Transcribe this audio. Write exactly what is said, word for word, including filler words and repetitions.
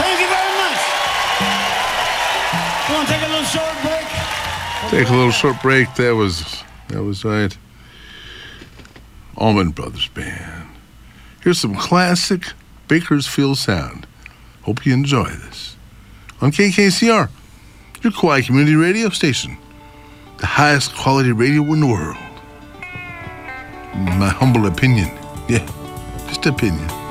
Thank you very much. You want to take a little short break? Take a little short break. That was, that was right. Allman Brothers Band. Here's some classic Bakersfield sound. Hope you enjoy this. On K K C R, your Kauai community radio station. The highest quality radio in the world. My humble opinion. Yeah, just opinion.